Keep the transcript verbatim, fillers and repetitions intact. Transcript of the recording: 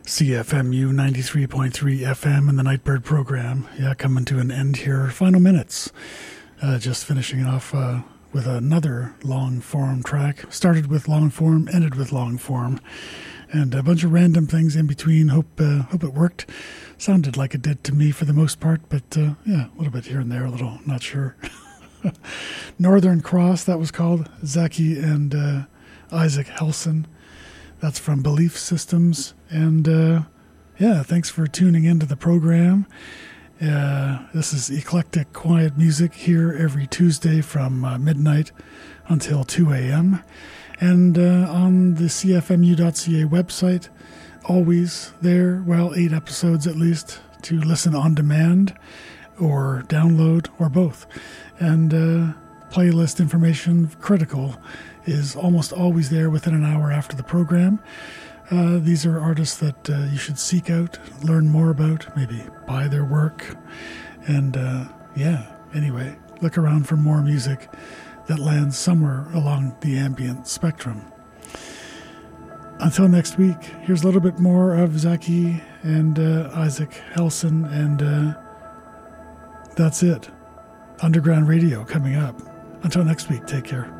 C F M U ninety-three point three F M and the Nightbird program. Yeah, coming to an end here. Final minutes. Uh, just finishing off uh, with another long form track. Started with long form, ended with long form. And a bunch of random things in between. Hope uh, hope it worked. Sounded like it did to me for the most part, but uh, yeah, a little bit here and there, a little, not sure. Northern Cross, that was called. Zaki and uh, Isaac Helson. That's from Belief Systems. And uh, yeah, thanks for tuning into the program. Uh, this is eclectic, quiet music here every Tuesday from uh, midnight until two a.m. And uh, on the C F M U dot C A website, always there, well, eight episodes at least, to listen on demand or download or both. And uh, playlist information, critical, is almost always there within an hour after the program. Uh, these are artists that uh, you should seek out, learn more about, maybe buy their work. And uh, yeah, anyway, look around for more music that lands somewhere along the ambient spectrum. Until next week, here's a little bit more of Zaki and uh, Isaac Helson, and uh, that's it. Underground Radio coming up. Until next week, take care.